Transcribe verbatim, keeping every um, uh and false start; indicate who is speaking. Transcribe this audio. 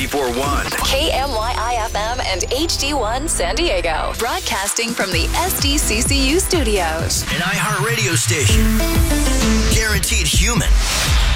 Speaker 1: ninety-four point one.
Speaker 2: K M Y I F M and H D one San Diego. Broadcasting from the S D C C U studios.
Speaker 1: An iHeartRadio station. Guaranteed human.